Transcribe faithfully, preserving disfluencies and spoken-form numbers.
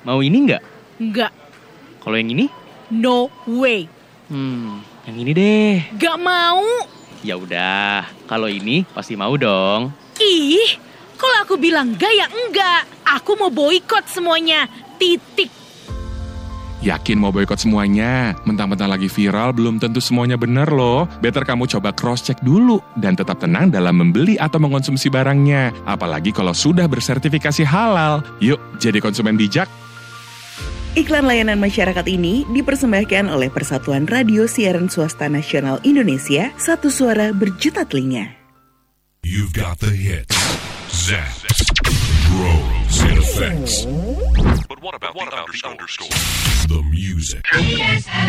Mau ini nggak? Nggak. Kalau yang ini? No way. Hmm, yang ini deh. Nggak mau. Ya udah, kalau ini pasti mau dong. Ih, kalau aku bilang nggak ya enggak. Aku mau boikot semuanya. Titik. Yakin mau boikot semuanya? Mentang-mentang lagi viral, belum tentu semuanya benar loh. Better kamu coba cross-check dulu dan tetap tenang dalam membeli atau mengonsumsi barangnya. Apalagi kalau sudah bersertifikasi halal. Yuk, jadi konsumen bijak. Iklan layanan masyarakat ini dipersembahkan oleh Persatuan Radio Siaran Swasta Nasional Indonesia, satu suara berjuta telinga. You've got the hits, zaps, bros, and effects. But what about, what the, about underscore? the underscore? The music.